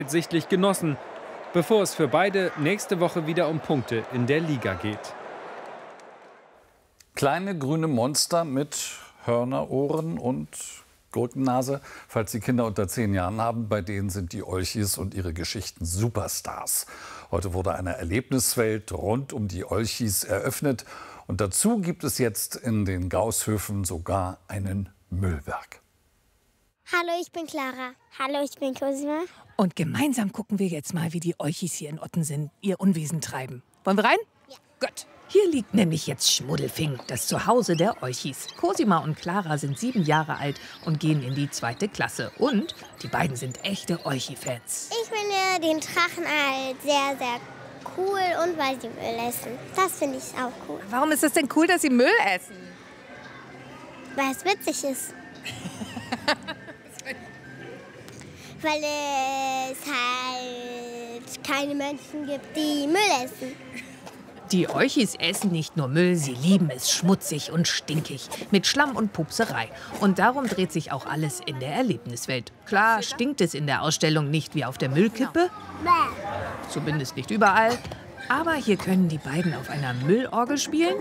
sichtlich genossen, bevor es für beide nächste Woche wieder um Punkte in der Liga geht. Kleine grüne Monster mit Hörnerohren und Gurkennase, falls Sie Kinder unter 10 Jahren haben, bei denen sind die Olchis und ihre Geschichten Superstars. Heute wurde eine Erlebniswelt rund um die Olchis eröffnet. Und dazu gibt es jetzt in den Gaushöfen sogar einen Müllberg. Hallo, ich bin Clara. Hallo, ich bin Cosima. Und gemeinsam gucken wir jetzt mal, wie die Olchis hier in Ottensen ihr Unwesen treiben. Wollen wir rein? Ja. Gut. Hier liegt nämlich jetzt Schmuddelfing, das Zuhause der Olchis. Cosima und Clara sind 7 Jahre alt und gehen in die 2. Klasse. Und die beiden sind echte Olchi-Fans. Ich finde den Drachen halt sehr, sehr cool und weil sie Müll essen. Das finde ich auch cool. Warum ist es denn cool, dass sie Müll essen? Weil es witzig ist. Weil es halt keine Menschen gibt, die Müll essen. Die Olchis essen nicht nur Müll, sie lieben es schmutzig und stinkig, mit Schlamm und Pupserei. Und darum dreht sich auch alles in der Erlebniswelt. Klar stinkt es in der Ausstellung nicht wie auf der Müllkippe, zumindest nicht überall. Aber hier können die beiden auf einer Müllorgel spielen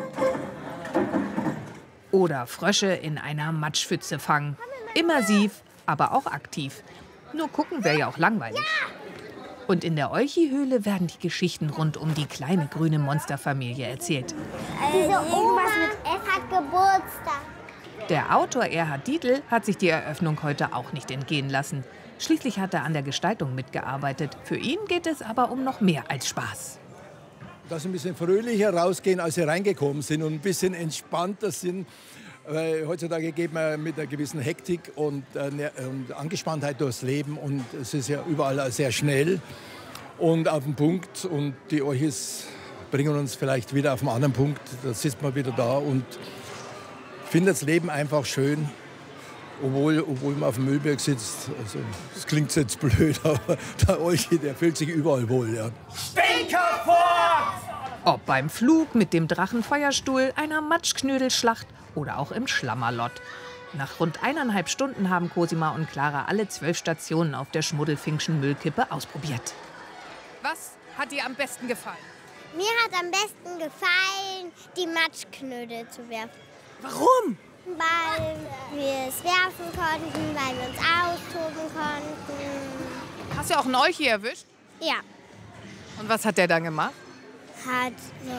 oder Frösche in einer Matschpfütze fangen. Immersiv, aber auch aktiv. Nur gucken wäre ja auch langweilig. Und in der Olchi-Höhle werden die Geschichten rund um die kleine grüne Monsterfamilie erzählt. Diese Oma hat Geburtstag. Der Autor Erhard Dietl hat sich die Eröffnung heute auch nicht entgehen lassen. Schließlich hat er an der Gestaltung mitgearbeitet. Für ihn geht es aber um noch mehr als Spaß. Dass sie ein bisschen fröhlicher rausgehen, als sie reingekommen sind und ein bisschen entspannter sind. Weil heutzutage geht man mit einer gewissen Hektik und Angespanntheit durchs Leben und es ist ja überall sehr schnell und auf den Punkt und die Olchis bringen uns vielleicht wieder auf einen anderen Punkt. Da sitzt man wieder da und findet das Leben einfach schön, obwohl man auf dem Müllberg sitzt. Also, das klingt jetzt blöd, aber der Olchi, der fühlt sich überall wohl. Ja. Stinker fort! Ob beim Flug mit dem Drachenfeuerstuhl, einer Matschknödelschlacht oder auch im Schlammerlott. Nach rund 1,5 Stunden haben Cosima und Clara alle 12 Stationen auf der Schmuddelfingschen Müllkippe ausprobiert. Was hat dir am besten gefallen? Mir hat am besten gefallen, die Matschknödel zu werfen. Warum? Weil wir es werfen konnten, weil wir uns austoben konnten. Hast du auch einen Olchi erwischt? Ja, Und was hat der dann gemacht? hat so.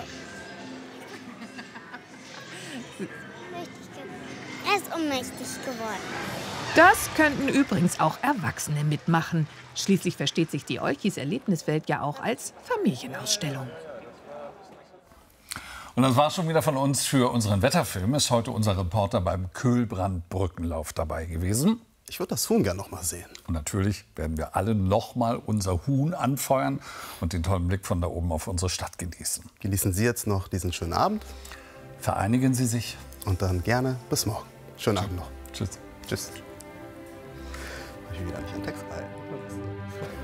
Er ist ohnmächtig geworden. Das könnten übrigens auch Erwachsene mitmachen. Schließlich versteht sich die Olchis Erlebniswelt ja auch als Familienausstellung. Und das war schon wieder von uns für unseren Wetterfilm. Ist heute unser Reporter beim Kühlbrand-Brückenlauf dabei gewesen. Ich würde das Huhn gerne noch mal sehen. Und natürlich werden wir alle noch mal unser Huhn anfeuern und den tollen Blick von da oben auf unsere Stadt genießen. Genießen Sie jetzt noch diesen schönen Abend. Vereinigen Sie sich. Und dann gerne bis morgen. Schönen Abend noch. Tschüss. Tschüss. Hab ich wieder nicht an Text gehalten.